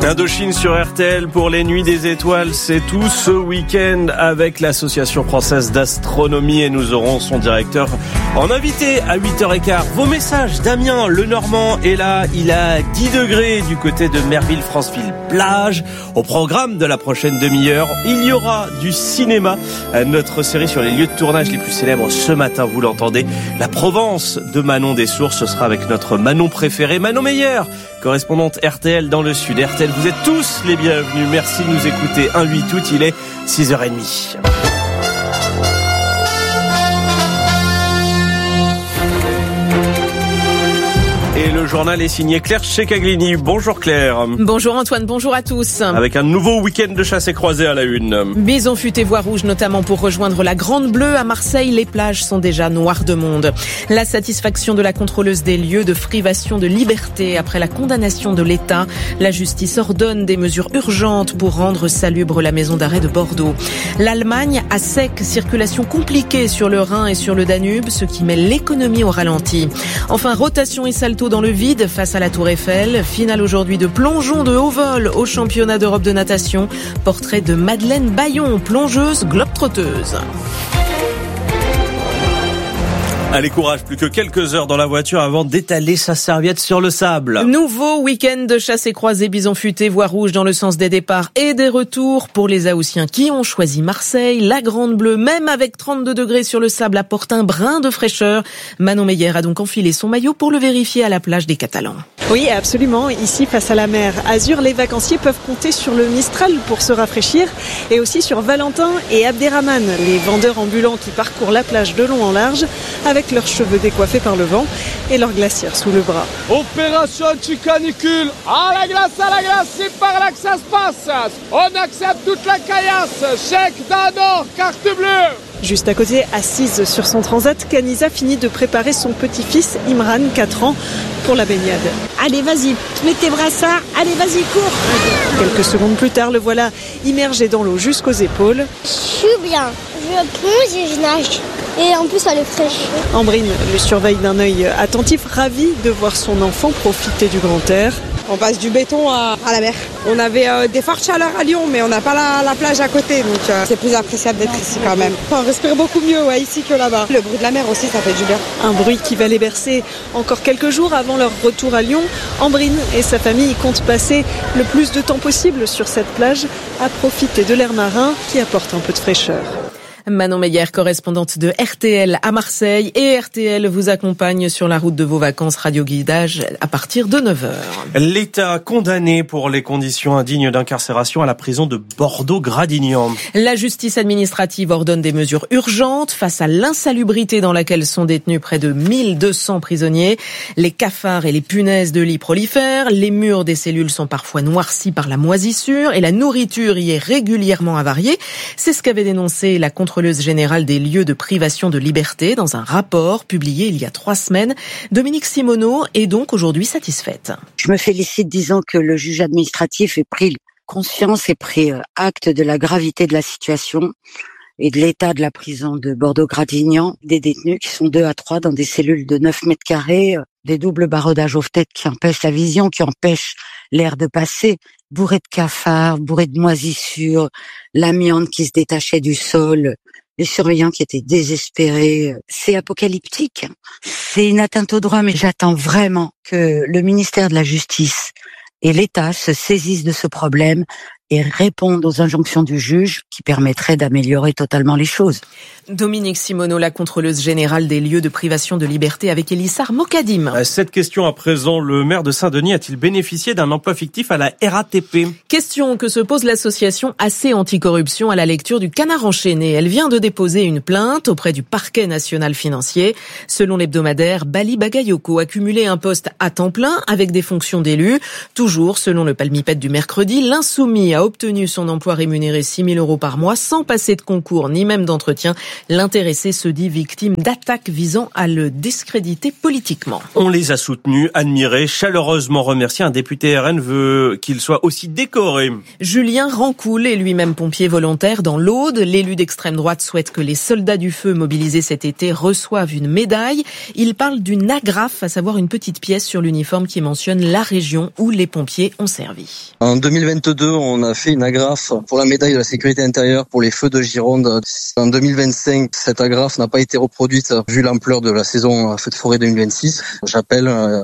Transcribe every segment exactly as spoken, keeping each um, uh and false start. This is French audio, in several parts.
Indochine sur R T L pour les Nuits des Étoiles, c'est tout ce week-end avec l'Association française d'astronomie et nous aurons son directeur en invité à huit heures quinze. Vos messages, Damien Le Normand est là, il a dix degrés du côté de Merville-Franceville plage. Au programme de la prochaine demi-heure, il y aura du cinéma, notre série sur les lieux de tournage les plus célèbres ce matin, vous l'entendez, la Provence de Manon Dessources, ce sera avec notre Manon préférée, Manon Meyer, correspondante R T L dans le sud. R T L, vous êtes tous les bienvenus. Merci de nous écouter. un huit août, il est six heures trente. Et le journal est signé Claire Tchecaglini. Bonjour Claire. Bonjour Antoine, bonjour à tous. Avec un nouveau week-end de chasse et croisée à la une. Bison futé voie rouge notamment pour rejoindre la Grande Bleue. À Marseille, les plages sont déjà noires de monde. La satisfaction de la contrôleuse des lieux de privation de liberté après la condamnation de l'État. La justice ordonne des mesures urgentes pour rendre salubre la maison d'arrêt de Bordeaux. L'Allemagne à sec, circulation compliquée sur le Rhin et sur le Danube, ce qui met l'économie au ralenti. Enfin, rotation et salto dans le vide face à la Tour Eiffel. Finale aujourd'hui de plongeon de haut vol au championnat d'Europe de natation. Portrait de Madeleine Bayon, plongeuse globe-trotteuse. Allez, courage, plus que quelques heures dans la voiture avant d'étaler sa serviette sur le sable. Nouveau week-end de chasse et croisée, bison futé, voie rouge dans le sens des départs et des retours pour les Haussiens qui ont choisi Marseille. La Grande Bleue, même avec trente-deux degrés sur le sable, apporte un brin de fraîcheur. Manon Meyer a donc enfilé son maillot pour le vérifier à la plage des Catalans. Oui, absolument. Ici, face à la mer Azur, les vacanciers peuvent compter sur le Mistral pour se rafraîchir et aussi sur Valentin et Abderrahman, les vendeurs ambulants qui parcourent la plage de long en large avec leurs cheveux décoiffés par le vent et leur glacière sous le bras. Opération anti-canicule. À la glace, à la glace, c'est par là que ça se passe. On accepte toute la caillasse. Chèque d'Andorre, carte bleue. Juste à côté, assise sur son transat, Kanisa finit de préparer son petit-fils Imran, quatre ans, pour la baignade. Allez, vas-y, mets tes brassards, allez, vas-y, cours. Quelques secondes plus tard, le voilà immergé dans l'eau jusqu'aux épaules. Je suis bien, je plonge et je nage. Et en plus, elle est fraîche. Ambrine le surveille d'un œil attentif, ravi de voir son enfant profiter du grand air. On passe du béton à, à la mer. On avait euh, des fortes chaleurs à Lyon, mais on n'a pas la, la plage à côté, donc euh, c'est plus appréciable d'être ici quand même. Enfin, on respire beaucoup mieux ouais, ici que là-bas. Le bruit de la mer aussi, ça fait du bien. Un bruit qui va les bercer encore quelques jours avant leur retour à Lyon. Ambrine et sa famille comptent passer le plus de temps possible sur cette plage à profiter de l'air marin qui apporte un peu de fraîcheur. Manon Meyer, correspondante de R T L à Marseille, et R T L vous accompagne sur la route de vos vacances radio guidage à partir de neuf heures. L'État condamné pour les conditions indignes d'incarcération à la prison de Bordeaux-Gradignan. La justice administrative ordonne des mesures urgentes face à l'insalubrité dans laquelle sont détenus près de mille deux cents prisonniers. Les cafards et les punaises de lit prolifèrent, les murs des cellules sont parfois noircis par la moisissure et la nourriture y est régulièrement avariée. C'est ce qu'avait dénoncé la contrôleuse générale des lieux de privation de liberté dans un rapport publié il y a trois semaines. Dominique Simoneau est donc aujourd'hui satisfaite. Je me félicite disant que le juge administratif ait pris conscience et pris acte de la gravité de la situation et de l'état de la prison de Bordeaux-Gradignan, des détenus qui sont deux à trois dans des cellules de neuf mètres carrés, des doubles barredages aux têtes qui empêchent la vision, qui empêchent l'air de passer, bourrés de cafards, bourrés de moisissures, l'amiante qui se détachait du sol, les surveillants qui étaient désespérés. C'est apocalyptique. C'est une atteinte au droit, mais j'attends vraiment que le ministère de la Justice et l'État se saisissent de ce problème et répondent aux injonctions du juge qui permettraient d'améliorer totalement les choses. Dominique Simoneau, la contrôleuse générale des lieux de privation de liberté avec Elissar Mokadim. Cette question à présent, le maire de Saint-Denis a-t-il bénéficié d'un emploi fictif à la R A T P? Question que se pose l'association A C Anticorruption à la lecture du Canard enchaîné. Elle vient de déposer une plainte auprès du parquet national financier. Selon l'hebdomadaire, Bali Bagayoko a cumulé un poste à temps plein avec des fonctions d'élu. Toujours selon le palmipède du mercredi, l'insoumis a a obtenu son emploi rémunéré six mille euros par mois sans passer de concours ni même d'entretien. L'intéressé se dit victime d'attaques visant à le discréditer politiquement. On les a soutenus, admirés, chaleureusement remerciés. Un député R N veut qu'il soit aussi décoré. Julien Rancoul est lui-même pompier volontaire dans l'Aude. L'élu d'extrême droite souhaite que les soldats du feu mobilisés cet été reçoivent une médaille. Il parle d'une agrafe, à savoir une petite pièce sur l'uniforme qui mentionne la région où les pompiers ont servi. En deux mille vingt-deux, on a fait une agrafe pour la médaille de la sécurité intérieure pour les feux de Gironde. En deux mille vingt-cinq, cette agrafe n'a pas été reproduite vu l'ampleur de la saison feux de forêt deux mille vingt-six. J'appelle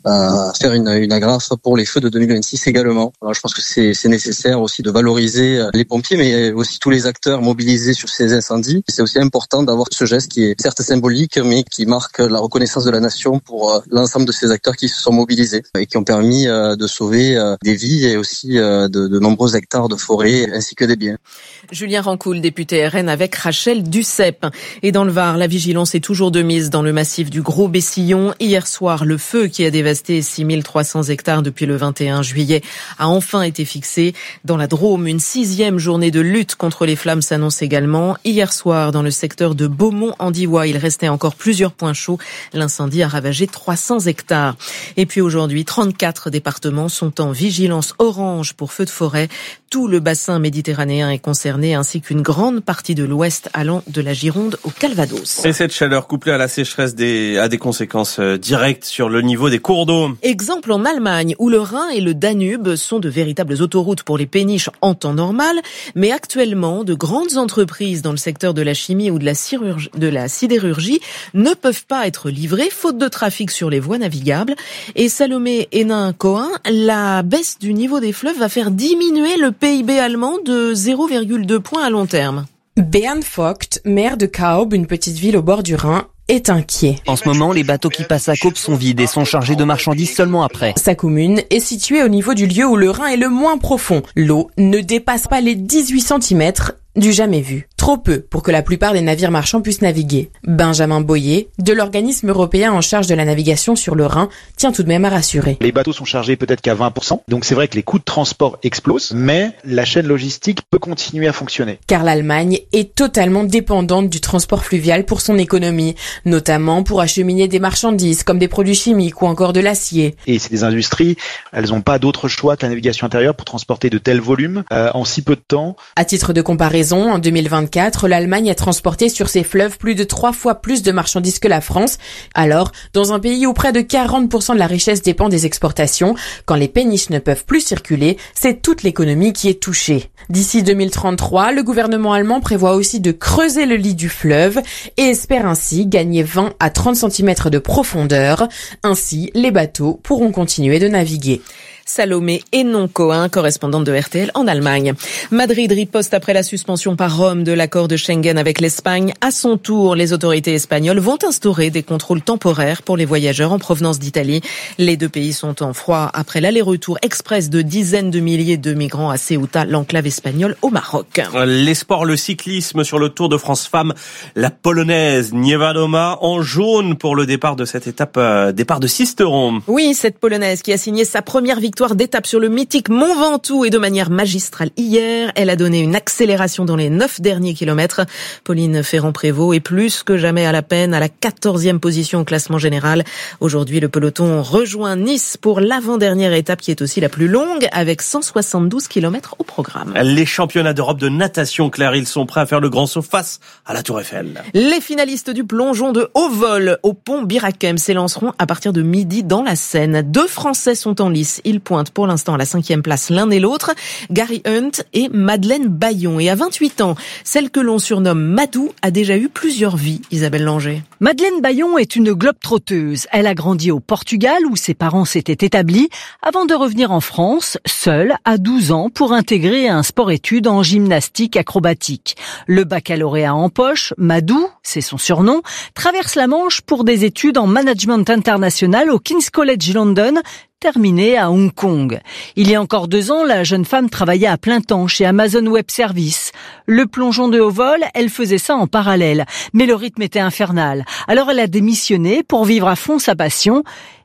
à faire une, une agrafe pour les feux de deux mille vingt-six également. Alors, je pense que c'est, c'est nécessaire aussi de valoriser les pompiers, mais aussi tous les acteurs mobilisés sur ces incendies. C'est aussi important d'avoir ce geste qui est certes symbolique, mais qui marque la reconnaissance de la nation pour l'ensemble de ces acteurs qui se sont mobilisés et qui ont permis de sauver des vies et aussi de, de nombreux hectares de forêt ainsi que des biens. Julien Rancoul, député R N avec Rachel Duceppe. Et dans le Var, la vigilance est toujours de mise dans le massif du Gros Bessillon. Hier soir, le feu qui a dévasté six mille trois cents hectares depuis le vingt et un juillet a enfin été fixé. Dans la Drôme, une sixième journée de lutte contre les flammes s'annonce également. Hier soir, dans le secteur de Beaumont-en-Diois, il restait encore plusieurs points chauds. L'incendie a ravagé trois cents hectares. Et puis aujourd'hui, trente-quatre départements sont en vigilance orange pour feux de forêt. Tout le bassin méditerranéen est concerné, ainsi qu'une grande partie de l'ouest allant de la Gironde au Calvados. Et cette chaleur couplée à la sécheresse des, a des conséquences directes sur le niveau des cours d'eau. Exemple en Allemagne, où le Rhin et le Danube sont de véritables autoroutes pour les péniches en temps normal, mais actuellement, de grandes entreprises dans le secteur de la chimie ou de la, chirurgie, de la sidérurgie ne peuvent pas être livrées, faute de trafic sur les voies navigables. Et Salomé Hénin-Cohen, la baisse du niveau des fleuves va faire diminuer le P I B allemand de zéro virgule deux points à long terme. Bernd Vogt, maire de Kaub, une petite ville au bord du Rhin, est inquiet. En ce moment, les bateaux qui passent à Kaub sont vides et sont chargés de marchandises seulement après. Sa commune est située au niveau du lieu où le Rhin est le moins profond. L'eau ne dépasse pas les dix-huit centimètres du jamais vu. Trop peu pour que la plupart des navires marchands puissent naviguer. Benjamin Boyer, de l'organisme européen en charge de la navigation sur le Rhin, tient tout de même à rassurer. Les bateaux sont chargés peut-être qu'à vingt pour cent, donc c'est vrai que les coûts de transport explosent, mais la chaîne logistique peut continuer à fonctionner. Car l'Allemagne est totalement dépendante du transport fluvial pour son économie, notamment pour acheminer des marchandises comme des produits chimiques ou encore de l'acier. Et c'est des industries, elles n'ont pas d'autre choix que la navigation intérieure pour transporter de tels volumes euh, en si peu de temps. À titre de comparaison, en deux mille vingt-quatre, l'Allemagne a transporté sur ses fleuves plus de trois fois plus de marchandises que la France. Alors, dans un pays où près de quarante pour cent de la richesse dépend des exportations, quand les péniches ne peuvent plus circuler, c'est toute l'économie qui est touchée. D'ici deux mille trente-trois, le gouvernement allemand prévoit aussi de creuser le lit du fleuve et espère ainsi gagner vingt à trente centimètres de profondeur. Ainsi, les bateaux pourront continuer de naviguer. Salomé Hénin-Cohen, correspondante de R T L en Allemagne. Madrid riposte après la suspension par Rome de l'accord de Schengen avec l'Espagne. À son tour, les autorités espagnoles vont instaurer des contrôles temporaires pour les voyageurs en provenance d'Italie. Les deux pays sont en froid après l'aller-retour express de dizaines de milliers de migrants à Ceuta, l'enclave espagnole au Maroc. Les sports, le cyclisme sur le Tour de France Femmes, la polonaise Niewiadoma en jaune pour le départ de cette étape, euh, départ de Sisteron. Oui, cette polonaise qui a signé sa première victoire d'étape sur le mythique Mont Ventoux et de manière magistrale hier. Elle a donné une accélération dans les neuf derniers kilomètres. Pauline Ferrand-Prévot est plus que jamais à la peine à la quatorzième position au classement général. Aujourd'hui, le peloton rejoint Nice pour l'avant-dernière étape qui est aussi la plus longue avec cent soixante-douze kilomètres au programme. Les championnats d'Europe de natation, Claire, ils sont prêts à faire le grand saut face à la Tour Eiffel. Les finalistes du plongeon de haut vol au pont Birakem s'élanceront à partir de midi dans la Seine. Deux Français sont en lice. Ils pointent pour l'instant à la cinquième place l'un et l'autre, Gary Hunt et Madeleine Bayon. Et à vingt-huit ans, celle que l'on surnomme Madou a déjà eu plusieurs vies, Isabelle Langer. Madeleine Bayon est une globe-trotteuse. Elle a grandi au Portugal où ses parents s'étaient établis avant de revenir en France, seule, à douze ans, pour intégrer un sport-études en gymnastique acrobatique. Le baccalauréat en poche, Madou, c'est son surnom, traverse la Manche pour des études en management international au King's College London, terminée à Hong Kong. Il y a encore deux ans, la jeune femme travaillait à plein temps chez Amazon Web Services. Le plongeon de haut vol, elle faisait ça en parallèle, mais le rythme était infernal. Alors elle a démissionné pour vivre à fond sa passion.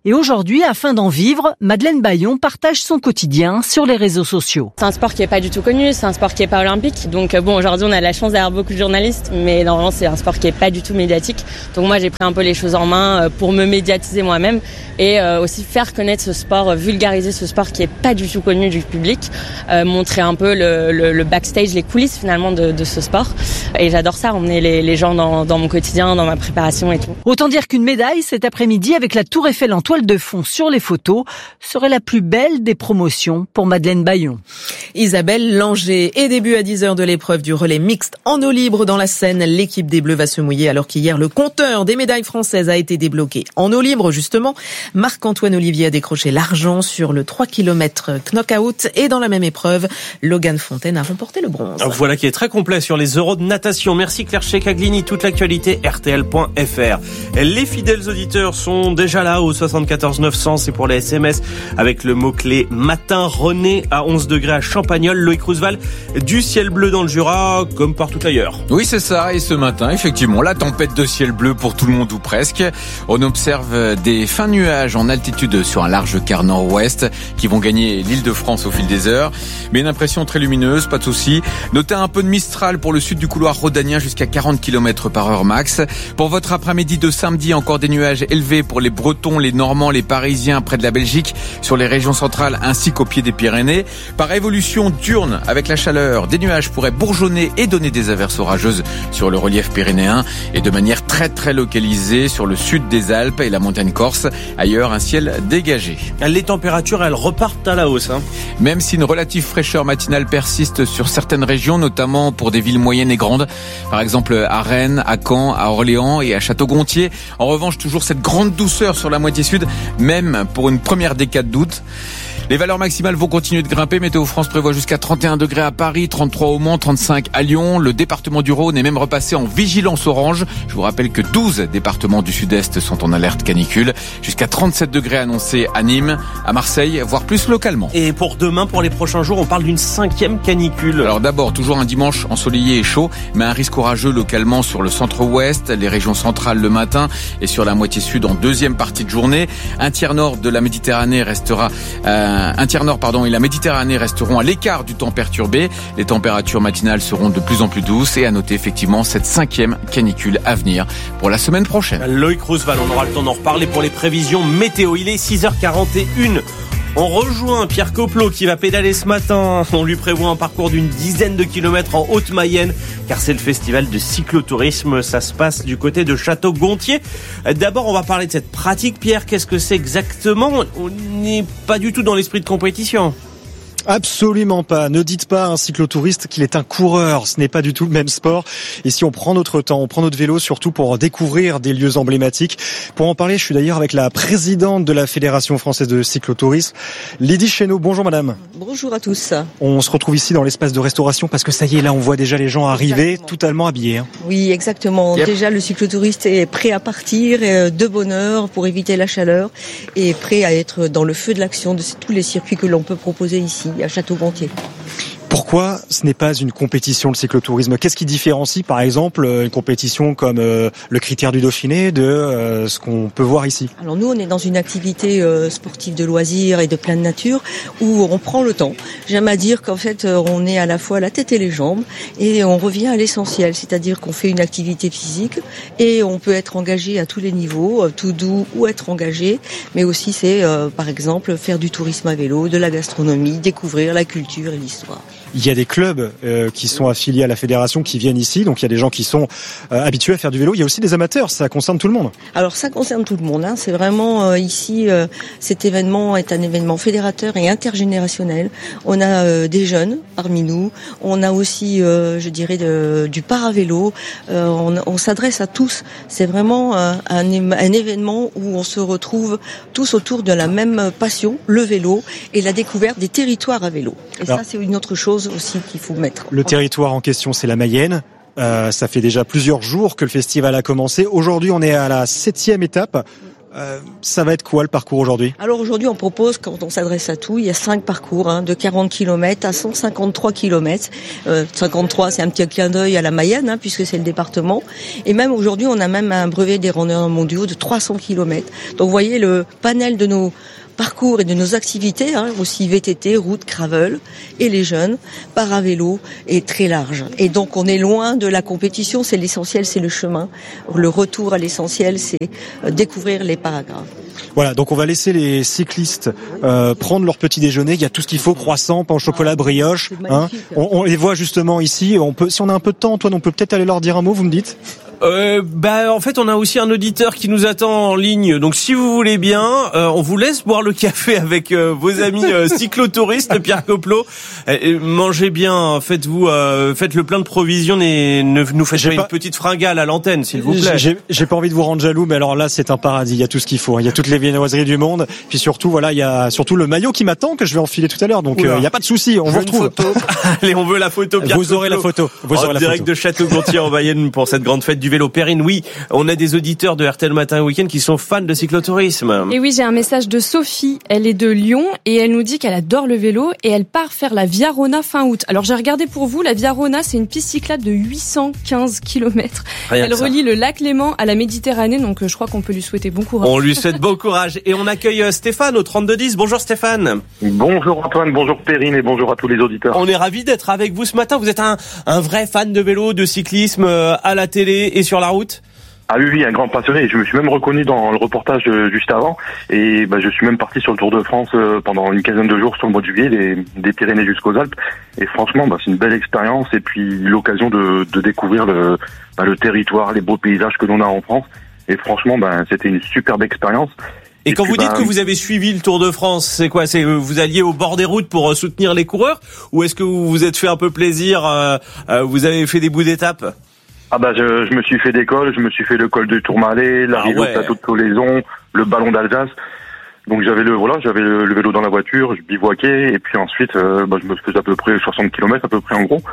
Et aujourd'hui, afin d'en vivre, Madeleine Bayon partage son quotidien sur les réseaux sociaux. C'est un sport qui est pas du tout connu, c'est un sport qui est pas olympique. Donc bon, aujourd'hui on a la chance d'avoir beaucoup de journalistes, mais normalement c'est un sport qui est pas du tout médiatique. Donc moi j'ai pris un peu les choses en main pour me médiatiser moi-même et aussi faire connaître ce sport, vulgariser ce sport qui est pas du tout connu du public, euh, montrer un peu le, le, le backstage, les coulisses finalement de, de ce sport. Et j'adore ça, emmener les, les gens dans, dans mon quotidien, dans ma préparation et tout. Autant dire qu'une médaille cet après-midi avec la Tour Eiffel en toile de fond sur les photos serait la plus belle des promotions pour Madeleine Bayon. Isabelle Langer. Et début à dix heures de l'épreuve du relais mixte en eau libre dans la Seine. L'équipe des Bleus va se mouiller alors qu'hier le compteur des médailles françaises a été débloqué. En eau libre justement, Marc-Antoine Olivier a décroché l'argent sur le trois kilomètres knock-out et dans la même épreuve, Logan Fontaine a remporté le bronze. Voilà qui est très complet sur les euros de natation. Merci Claire Checaglini. Toute l'actualité R T L point F R. Les fidèles auditeurs sont déjà là au soixante-quatorze neuf cents. C'est pour les S M S avec le mot-clé matin. René à onze degrés à Champagnole. Loïc Roosevelt, du ciel bleu dans le Jura comme partout ailleurs. Oui, c'est ça. Et ce matin, effectivement, la tempête de ciel bleu pour tout le monde ou presque. On observe des fins nuages en altitude sur un large quart nord-ouest qui vont gagner l'Île-de-France au fil des heures. Mais une impression très lumineuse, pas de souci. Notez un peu de Mistral pour le sud du couloir rhodanien jusqu'à quarante kilomètres par heure max. Pour votre après-midi de samedi, encore des nuages élevés pour les Bretons, les Normands, les Parisiens près de la Belgique, sur les régions centrales ainsi qu'au pied des Pyrénées. Par évolution diurne avec la chaleur, des nuages pourraient bourgeonner et donner des averses orageuses sur le relief pyrénéen et de manière très très localisée sur le sud des Alpes et la montagne corse. Ailleurs, un ciel dégagé. Les températures, elles repartent à la hausse. Hein. Même si une relative fraîcheur matinale persiste sur certaines régions, notamment pour des villes moyennes et grandes, par exemple à Rennes, à Caen, à Orléans et à Château-Gontier. En revanche, toujours cette grande douceur sur la moitié sud, même pour une première décade d'août. Les valeurs maximales vont continuer de grimper. Météo France prévoit jusqu'à trente et un degrés à Paris, trente-trois au Mans, trente-cinq à Lyon. Le département du Rhône est même repassé en vigilance orange. Je vous rappelle que douze départements du sud-est sont en alerte canicule. Jusqu'à trente-sept degrés annoncés à Nîmes, à Marseille, voire plus localement. Et pour demain, pour les prochains jours, on parle d'une cinquième canicule. Alors d'abord, toujours un dimanche ensoleillé et chaud, mais un risque orageux localement sur le centre-ouest, les régions centrales le matin et sur la moitié sud en deuxième partie de journée. Un tiers nord de la Méditerranée restera... Euh, Un tiers nord pardon, et la Méditerranée resteront à l'écart du temps perturbé. Les températures matinales seront de plus en plus douces et à noter effectivement cette cinquième canicule à venir pour la semaine prochaine. Loïc Roosevelt, on aura le temps d'en reparler pour les prévisions météo. Il est six heures quarante et une. On rejoint Pierre Coplot qui va pédaler ce matin. On lui prévoit un parcours d'une dizaine de kilomètres en Haute-Mayenne car c'est le festival de cyclotourisme. Ça se passe du côté de Château-Gontier. D'abord, on va parler de cette pratique. Pierre, qu'est-ce que c'est exactement? On n'est pas du tout dans l'esprit de compétition. Absolument pas. Ne dites pas à un cyclotouriste qu'il est un coureur. Ce n'est pas du tout le même sport. Ici, on prend notre temps, on prend notre vélo surtout pour découvrir des lieux emblématiques. Pour en parler, je suis d'ailleurs avec la présidente de la Fédération française de cyclotourisme, Lydie Chénaud. Bonjour madame. Bonjour à tous. On se retrouve ici dans l'espace de restauration parce que ça y est, là on voit déjà les gens arriver totalement habillés. Hein. Oui, exactement. Yep. Déjà, le cyclotouriste est prêt à partir de bonne heure pour éviter la chaleur et prêt à être dans le feu de l'action de tous les circuits que l'on peut proposer ici à Château-Gontier. Pourquoi ce n'est pas une compétition, le cyclotourisme? Qu'est-ce qui différencie, par exemple, une compétition comme euh, le Critère du Dauphiné de euh, ce qu'on peut voir ici? Alors nous, on est dans une activité euh, sportive de loisirs et de pleine nature où on prend le temps. J'aime à dire qu'en fait, on est à la fois la tête et les jambes et on revient à l'essentiel, c'est-à-dire qu'on fait une activité physique et on peut être engagé à tous les niveaux, tout doux ou être engagé, mais aussi c'est, euh, par exemple, faire du tourisme à vélo, de la gastronomie, découvrir la culture et l'histoire. Il y a des clubs euh, qui sont affiliés à la fédération qui viennent ici, donc il y a des gens qui sont euh, habitués à faire du vélo. Il y a aussi des amateurs, ça concerne tout le monde. Alors ça concerne tout le monde, hein. C'est vraiment euh, ici, euh, cet événement est un événement fédérateur et intergénérationnel. On a euh, des jeunes parmi nous, on a aussi, euh, je dirais, de, du paravélo. Euh, on, on s'adresse à tous. C'est vraiment euh, un, un événement où on se retrouve tous autour de la même passion, le vélo et la découverte des territoires à vélo. Et Alors, ça, c'est une autre chose aussi qu'il faut mettre. Le territoire en question, c'est la Mayenne. Euh, ça fait déjà plusieurs jours que le festival a commencé. Aujourd'hui, on est à la septième étape. Euh, ça va être quoi le parcours aujourd'hui ? Alors aujourd'hui, on propose, quand on s'adresse à tout, il y a cinq parcours, hein, de quarante kilomètres à cent cinquante-trois kilomètres. Euh, cinquante-trois, c'est un petit clin d'œil à la Mayenne, hein, puisque c'est le département. Et même aujourd'hui, on a même un brevet des randonneurs mondiaux de trois cents kilomètres. Donc vous voyez, le panel de nos parcours et de nos activités, hein, aussi V T T, route, gravel, et les jeunes, paravélo, est très large. Et donc on est loin de la compétition, c'est l'essentiel, c'est le chemin. Le retour à l'essentiel, c'est découvrir les paragraphes. Voilà, donc on va laisser les cyclistes euh, prendre leur petit déjeuner. Il y a tout ce qu'il faut, croissant, pain au chocolat, brioche. Hein. On, on les voit justement ici. On peut, si on a un peu de temps, Antoine, on peut peut-être aller leur dire un mot, vous me dites ? Euh, bah en fait on a aussi un auditeur qui nous attend en ligne, donc si vous voulez bien, euh, on vous laisse boire le café avec euh, vos amis euh, cyclotouristes. Pierre Copelot, euh, mangez bien, faites-vous, euh, faites le plein de provisions et ne nous faites pas, pas une petite fringale à l'antenne, s'il vous plaît. J'ai, j'ai pas envie de vous rendre jaloux, mais alors là c'est un paradis, il y a tout ce qu'il faut, il y a toutes les viennoiseries du monde, puis surtout voilà, il y a surtout le maillot qui m'attend que je vais enfiler tout à l'heure, donc il euh, y a pas de souci, on vous retrouve. Allez, on veut la photo. Pierre vous aurez Copelot. la photo. Vous aurez en la direct photo. de Château-Gontier en Mayenne pour cette grande fête du vélo. Perrine, oui, on a des auditeurs de R T L Matin et Week-end qui sont fans de cyclotourisme. Et oui, j'ai un message de Sophie. Elle est de Lyon et elle nous dit qu'elle adore le vélo et elle part faire la Via Rona fin août. Alors j'ai regardé pour vous, la Via Rona, c'est une piste cyclable de huit cent quinze kilomètres. Rien elle relie le lac Léman à la Méditerranée, donc je crois qu'on peut lui souhaiter bon courage. On lui souhaite bon courage et on accueille Stéphane au trente-deux dix. Bonjour Stéphane. Bonjour Antoine, bonjour Perrine et bonjour à tous les auditeurs. On est ravis d'être avec vous ce matin. Vous êtes un, un vrai fan de vélo, de cyclisme à la télé et sur la route ? Ah oui, oui, un grand passionné. Je me suis même reconnu dans le reportage euh, juste avant. Et bah, je suis même parti sur le Tour de France euh, pendant une quinzaine de jours sur le mois de juillet, des, des Pyrénées jusqu'aux Alpes. Et franchement, bah, c'est une belle expérience. Et puis l'occasion de, de découvrir le, bah, le territoire, les beaux paysages que l'on a en France. Et franchement, bah, c'était une superbe expérience. Et, et quand puis, vous dites bah, que vous avez suivi le Tour de France, c'est quoi ? C'est vous alliez au bord des routes pour soutenir les coureurs, ou est-ce que vous vous êtes fait un peu plaisir, euh, euh, vous avez fait des bouts d'étape ? Ah bah je, je me suis fait des cols, je me suis fait le col de Tourmalet, l'arrivée ah ouais. au plateau de Solaison, le ballon d'Alsace. Donc j'avais le voilà, j'avais le, le vélo dans la voiture, je bivouaquais et puis ensuite euh, bah, je me faisais à peu près soixante kilomètres à peu près en gros.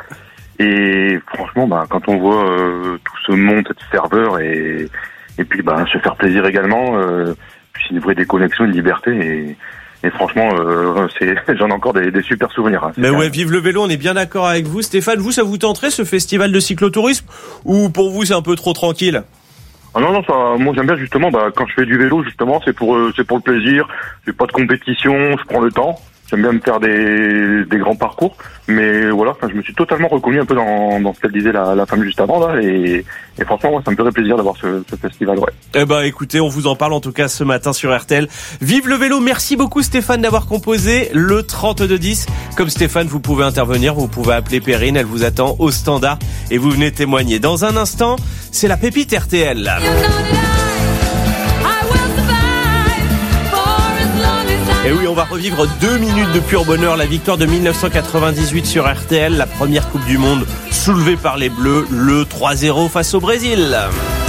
Et franchement bah quand on voit euh, tout ce monde, cette ferveur et et puis bah se faire plaisir également, euh, puis c'est une vraie déconnexion, une liberté et Et franchement, euh, c'est, j'en ai encore des, des super souvenirs. Hein. Mais ouais, vive le vélo, on est bien d'accord avec vous. Stéphane, vous, ça vous tenterait ce festival de cyclotourisme ou pour vous c'est un peu trop tranquille ? Ah non, non, ça, moi j'aime bien justement, bah, quand je fais du vélo justement, c'est pour, euh, c'est pour le plaisir, j'ai pas de compétition, je prends le temps. J'aime bien me faire des, des grands parcours, mais voilà, enfin, je me suis totalement reconnu un peu dans, dans ce qu'elle disait la, la femme juste avant là, et, et franchement, ouais, ça me ferait plaisir d'avoir ce, ce festival, ouais. Eh ben, écoutez, on vous en parle en tout cas ce matin sur R T L. Vive le vélo, merci beaucoup Stéphane d'avoir composé le trente-deux dix. Comme Stéphane, vous pouvez intervenir, vous pouvez appeler Perrine, elle vous attend au standard et vous venez témoigner. Dans un instant, c'est la pépite R T L. Et oui, on va revivre deux minutes de pur bonheur, la victoire de mille neuf cent quatre-vingt-dix-huit sur R T L, la première Coupe du Monde soulevée par les Bleus, le trois zéro face au Brésil.